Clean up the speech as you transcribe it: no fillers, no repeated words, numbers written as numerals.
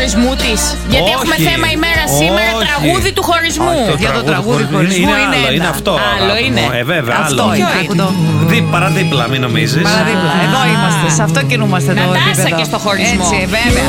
χωρισμού της? Γιατί έχουμε θέμα ημέρα σήμερα, τραγούδι του χωρισμού. Για το τραγούδι του χωρισμού είναι αυτό. Άλλο είναι. Βέβαια, Αυτό άλλο. είναι. Παραδίπλα, μην νομίζεις. Παραδίπλα. Εδώ είμαστε. Σε αυτό κινούμαστε εδώ. Νατάσα και στο χωρισμό. Έτσι, βέβαια.